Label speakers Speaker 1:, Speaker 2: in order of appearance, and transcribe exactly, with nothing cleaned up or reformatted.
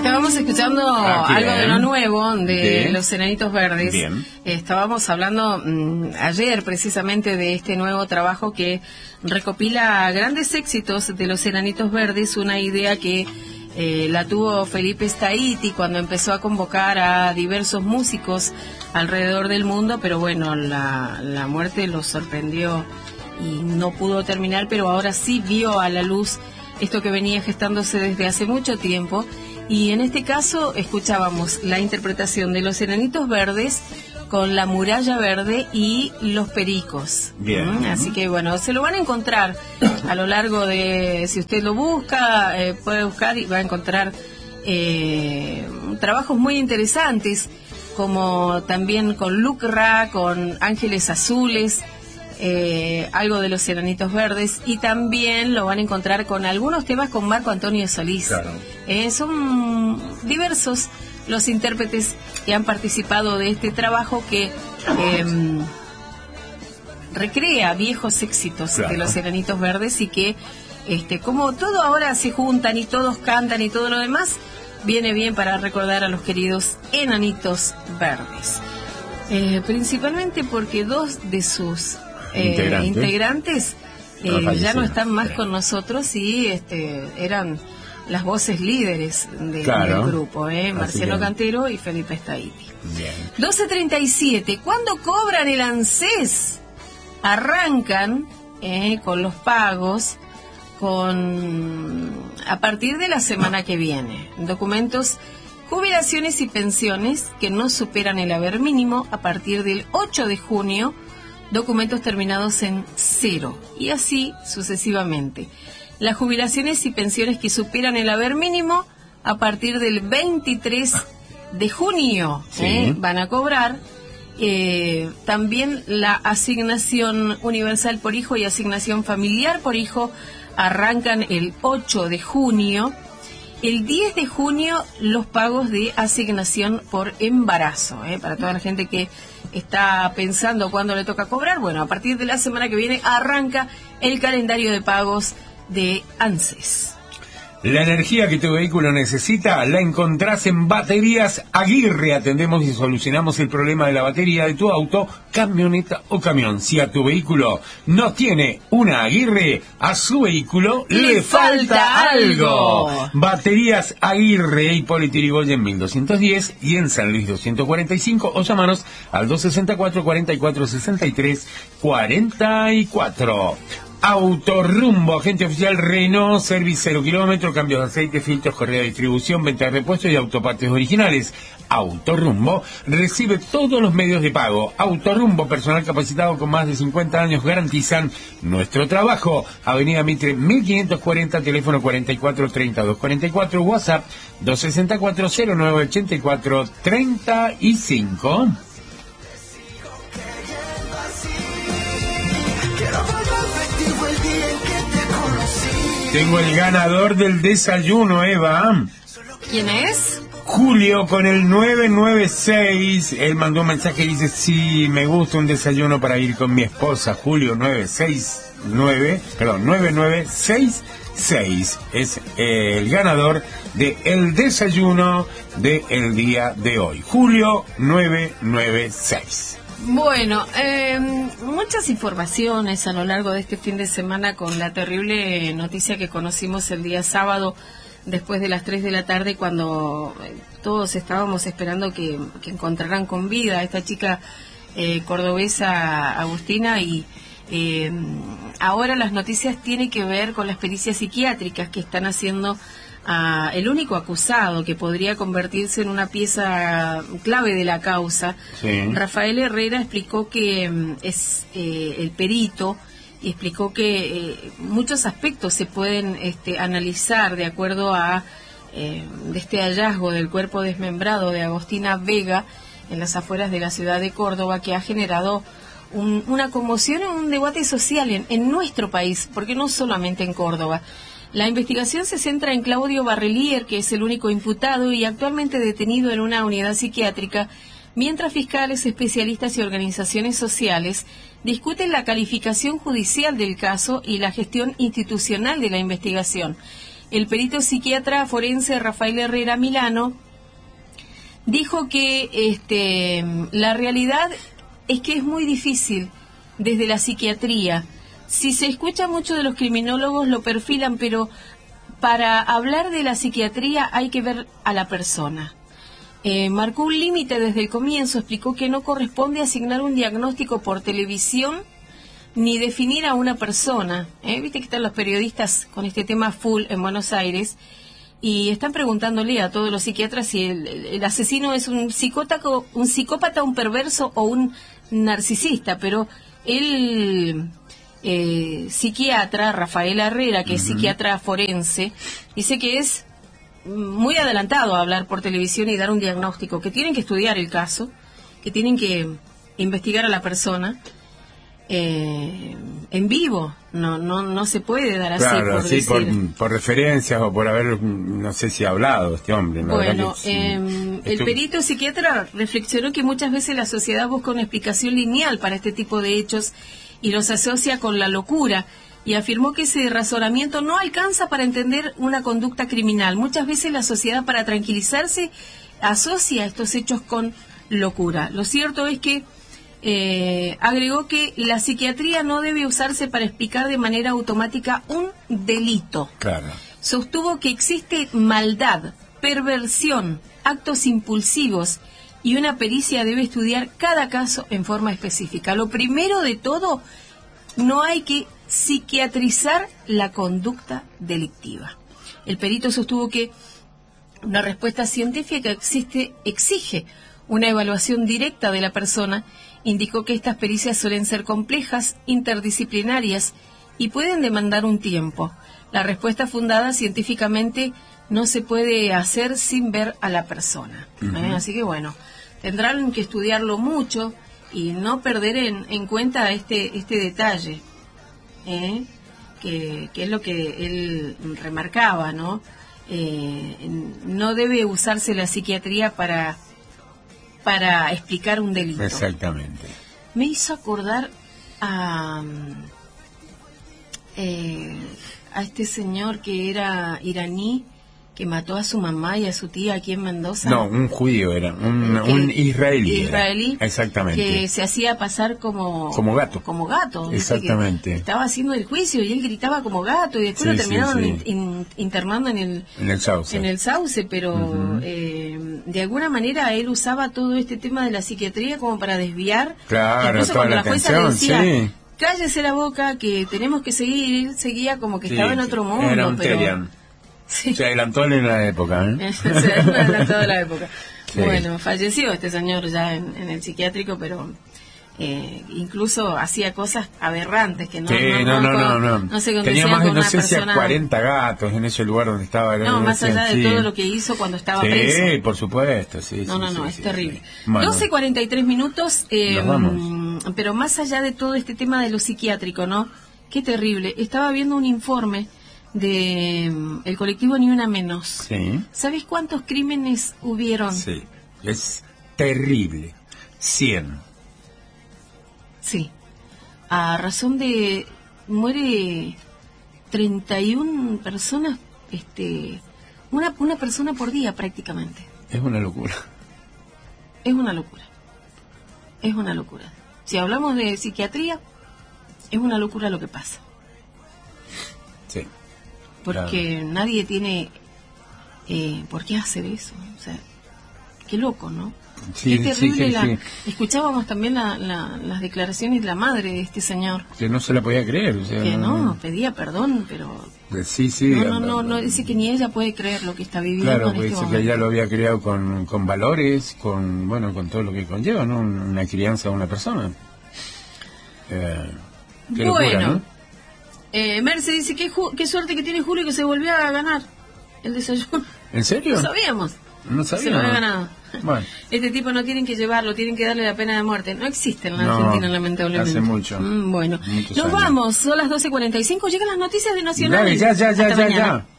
Speaker 1: Estábamos escuchando
Speaker 2: ah,
Speaker 1: algo de lo nuevo de
Speaker 2: bien.
Speaker 1: Los Enanitos Verdes.
Speaker 2: Bien.
Speaker 1: Estábamos hablando mmm, ayer precisamente de este nuevo trabajo que recopila grandes éxitos de Los Enanitos Verdes, una idea que eh, la tuvo Felipe Staiti cuando empezó a convocar a diversos músicos alrededor del mundo, pero bueno, la, la muerte lo sorprendió y no pudo terminar, pero ahora sí vio a la luz esto que venía gestándose desde hace mucho tiempo. Y en este caso escuchábamos la interpretación de Los Enanitos Verdes con La Muralla Verde y Los Pericos.
Speaker 2: Bien.
Speaker 1: ¿Mm? Así que bueno, se lo van a encontrar a lo largo de, si usted lo busca, eh, puede buscar y va a encontrar eh, trabajos muy interesantes, como también con Lucra, con Ángeles Azules, Eh, algo de Los Enanitos Verdes, y también lo van a encontrar con algunos temas con Marco Antonio Solís.
Speaker 2: Claro.
Speaker 1: Eh, son diversos los intérpretes que han participado de este trabajo que eh, recrea viejos éxitos
Speaker 2: Claro.
Speaker 1: de Los Enanitos Verdes, y que este, como todo ahora se juntan y todos cantan y todo lo demás, viene bien para recordar a los queridos Enanitos Verdes. Eh, principalmente porque dos de sus Eh,
Speaker 2: integrantes,
Speaker 1: integrantes eh,
Speaker 2: no
Speaker 1: ya no están más
Speaker 2: sí.
Speaker 1: con nosotros, y este, eran las voces líderes de,
Speaker 2: Claro.
Speaker 1: del grupo, eh, Marcelo
Speaker 2: que...
Speaker 1: Cantero y Felipe Staiti.
Speaker 2: Bien.
Speaker 1: doce treinta y siete, ¿cuándo cobran el ANSES? Arrancan eh, con los pagos con a partir de la semana que viene. Documentos, jubilaciones y pensiones que no superan el haber mínimo a partir del ocho de junio, documentos terminados en cero, y así sucesivamente. Las jubilaciones y pensiones que superan el haber mínimo a partir del veintitrés de junio
Speaker 2: Sí.
Speaker 1: ¿eh? van a cobrar. Eh, también la asignación universal por hijo y asignación familiar por hijo arrancan el ocho de junio. El diez de junio los pagos de asignación por embarazo, ¿eh? Para toda la gente que está pensando cuándo le toca cobrar. Bueno, a partir de la semana que viene arranca el calendario de pagos de ANSES.
Speaker 2: La energía que tu vehículo necesita la encontrás en Baterías Aguirre. Atendemos y solucionamos el problema de la batería de tu auto, camioneta o camión. Si a tu vehículo no tiene una Aguirre, a su vehículo le,
Speaker 1: le falta, falta algo.
Speaker 2: algo. Baterías Aguirre, Hipólito Yrigoyen mil doscientos diez y en San Luis doscientos cuarenta y cinco, o llamanos al dos sesenta y cuatro, cuarenta y cuatro, sesenta y tres, cuarenta y cuatro. Autorrumbo, agente oficial Renault, servicio cero kilómetro, cambios de aceite, filtros, correa de distribución, venta de repuestos y autopartes originales. Autorrumbo recibe todos los medios de pago. Autorrumbo, personal capacitado con más de cincuenta años, garantizan nuestro trabajo. Avenida Mitre mil quinientos cuarenta, teléfono cuarenta y cuatro, treinta y dos cuarenta y cuatro, WhatsApp dos sesenta y cuatro, cero nueve ochenta y cuatro, treinta y cinco. Tengo el ganador del desayuno, Eva.
Speaker 1: ¿Quién es?
Speaker 2: Julio con el nueve nueve seis. Él mandó un mensaje y dice: sí, me gusta un desayuno para ir con mi esposa. Julio nueve seis nueve, perdón, nueve nueve seis seis. Es eh, el ganador de el desayuno del día de hoy. Julio nueve nueve seis.
Speaker 1: Bueno, eh, muchas informaciones a lo largo de este fin de semana con la terrible noticia que conocimos el día sábado después de las tres de la tarde, cuando todos estábamos esperando que, que encontraran con vida a esta chica eh, cordobesa Agustina, y eh, ahora las noticias tienen que ver con las pericias psiquiátricas que están haciendo a el único acusado que podría convertirse en una pieza clave de la causa.
Speaker 2: Sí.
Speaker 1: Rafael Herrera explicó que um, es eh, el perito, y explicó que eh, muchos aspectos se pueden este, analizar de acuerdo a eh, de este hallazgo del cuerpo desmembrado de Agostina Vega en las afueras de la ciudad de Córdoba, que ha generado un, una conmoción, un debate social en, en nuestro país, porque no solamente en Córdoba. La investigación se centra en Claudio Barrelier, que es el único imputado y actualmente detenido en una unidad psiquiátrica, mientras fiscales, especialistas y organizaciones sociales discuten la calificación judicial del caso y la gestión institucional de la investigación. el perito psiquiatra forense Rafael Herrera Milano dijo que este, la realidad es que es muy difícil desde la psiquiatría. Si se escucha mucho de los criminólogos lo perfilan, pero para hablar de la psiquiatría hay que ver a la persona. Eh, marcó un límite desde el comienzo, explicó que no corresponde asignar un diagnóstico por televisión ni definir a una persona. ¿eh? Viste que están los periodistas con este tema full en Buenos Aires y están preguntándole a todos los psiquiatras si el, el asesino es un psicópata, un psicópata, un perverso o un narcisista, pero el eh, psiquiatra Rafael Herrera, que uh-huh. es psiquiatra forense, dice que es muy adelantado a hablar por televisión y dar un diagnóstico, que tienen que estudiar el caso, que tienen que investigar a la persona eh, en vivo, no no no se puede dar así,
Speaker 2: claro,
Speaker 1: por
Speaker 2: sí,
Speaker 1: decir.
Speaker 2: por, por referencias o por haber, no sé si ha hablado este hombre. La
Speaker 1: bueno,
Speaker 2: que,
Speaker 1: eh,
Speaker 2: sí,
Speaker 1: el
Speaker 2: esto...
Speaker 1: perito psiquiatra reflexionó que muchas veces la sociedad busca una explicación lineal para este tipo de hechos y los asocia con la locura, y afirmó que ese razonamiento no alcanza para entender una conducta criminal. Muchas veces la sociedad, para tranquilizarse, asocia estos hechos con locura. Lo cierto es que eh, agregó que la psiquiatría no debe usarse para explicar de manera automática un delito.
Speaker 2: Claro.
Speaker 1: Sostuvo que existe maldad, perversión, actos impulsivos, y una pericia debe estudiar cada caso en forma específica. Lo primero de todo, no hay que psiquiatrizar la conducta delictiva. El perito sostuvo que una respuesta científica existe, exige una evaluación directa de la persona. Indicó que estas pericias suelen ser complejas, interdisciplinarias y pueden demandar un tiempo. La respuesta fundada científicamente no se puede hacer sin ver a la persona. Uh-huh. ¿eh? Así que bueno, tendrán que estudiarlo mucho y no perder en, en cuenta este, este detalle. ¿Eh? Que, que es lo que él remarcaba, ¿no? Eh, no debe usarse la psiquiatría para para explicar un delito.
Speaker 2: Exactamente.
Speaker 1: Me hizo acordar a eh, a este señor que era iraní, que mató a su mamá y a su tía aquí en Mendoza.
Speaker 2: No, un judío era, un,
Speaker 1: que,
Speaker 2: un israelí.
Speaker 1: Israelí.
Speaker 2: Era. Exactamente.
Speaker 1: Que se hacía pasar como...
Speaker 2: Como gato.
Speaker 1: Como gato.
Speaker 2: Exactamente.
Speaker 1: Estaba haciendo el juicio y él gritaba como gato y después sí, lo terminaron sí, sí. In, in, internando en el...
Speaker 2: En el sauce.
Speaker 1: En el sauce, pero uh-huh. eh, de alguna manera él usaba todo este tema de la psiquiatría como para desviar.
Speaker 2: Claro,
Speaker 1: incluso
Speaker 2: toda
Speaker 1: cuando
Speaker 2: la
Speaker 1: la jueza le
Speaker 2: atención,
Speaker 1: decía...
Speaker 2: sí.
Speaker 1: Cállese la boca, que tenemos que seguir. Él seguía como que sí, estaba en otro mundo.
Speaker 2: Era un
Speaker 1: pero...
Speaker 2: Terian.
Speaker 1: Sí.
Speaker 2: Se adelantó en la época, ¿eh?
Speaker 1: Se adelantó de la época. Sí. Bueno, falleció este señor ya en, en el psiquiátrico, pero eh, incluso hacía cosas aberrantes que no
Speaker 2: sí, no, no, no, no,
Speaker 1: no se
Speaker 2: tenía más de, no sé si
Speaker 1: persona...
Speaker 2: cuarenta gatos en ese lugar donde estaba.
Speaker 1: No, más allá de
Speaker 2: sí.
Speaker 1: todo lo que hizo cuando estaba
Speaker 2: sí,
Speaker 1: preso.
Speaker 2: Sí, por supuesto, sí.
Speaker 1: No,
Speaker 2: sí,
Speaker 1: no,
Speaker 2: sí,
Speaker 1: no,
Speaker 2: sí,
Speaker 1: es
Speaker 2: sí,
Speaker 1: terrible.
Speaker 2: Sí. Bueno.
Speaker 1: doce cuarenta y tres minutos, eh,
Speaker 2: Nos vamos.
Speaker 1: Pero más allá de todo este tema de lo psiquiátrico, ¿no? Qué terrible. Estaba viendo un informe de um, el colectivo Ni Una Menos.
Speaker 2: Sí.
Speaker 1: ¿Sabes cuántos crímenes hubieron?
Speaker 2: Sí, es terrible. cien.
Speaker 1: Sí. A razón de... muere treinta y una personas, este... Una, una persona por día prácticamente.
Speaker 2: Es una locura.
Speaker 1: Es una locura. Es una locura. Si hablamos de psiquiatría, es una locura lo que pasa.
Speaker 2: Sí.
Speaker 1: Porque claro. Nadie tiene eh, por qué hacer eso. O sea, qué loco, ¿no?
Speaker 2: Sí,
Speaker 1: qué terrible.
Speaker 2: Sí, sí,
Speaker 1: la,
Speaker 2: sí.
Speaker 1: Escuchábamos también la, la, las declaraciones de la madre de este señor.
Speaker 2: Que no se la podía creer. O sea,
Speaker 1: que no,
Speaker 2: no,
Speaker 1: pedía perdón, pero...
Speaker 2: Sí, sí.
Speaker 1: No, no, no, no, dice que ni ella puede creer lo que está viviendo.
Speaker 2: Claro,
Speaker 1: en
Speaker 2: pues
Speaker 1: este
Speaker 2: dice
Speaker 1: momento.
Speaker 2: que ella lo había criado con, con valores, con, bueno, con todo lo que conlleva, ¿no? Una crianza de una persona. Eh, qué
Speaker 1: bueno,
Speaker 2: locura, ¿no?
Speaker 1: eh, Merce dice que qué suerte que tiene Julio que se volvió a ganar el desayuno.
Speaker 2: ¿En serio?
Speaker 1: No sabíamos.
Speaker 2: No sabía.
Speaker 1: Se lo había ganado.
Speaker 2: Bueno.
Speaker 1: Este tipo no tienen que llevarlo, tienen que darle la pena de muerte. No existe en la
Speaker 2: no,
Speaker 1: Argentina, lamentablemente.
Speaker 2: Hace mucho.
Speaker 1: Mm, bueno, nos
Speaker 2: años.
Speaker 1: vamos. Son las doce cuarenta y cinco. Llegan las noticias de Nacional.
Speaker 2: Dale, ya, ya, ya,
Speaker 1: Hasta
Speaker 2: ya,
Speaker 1: mañana.
Speaker 2: ya.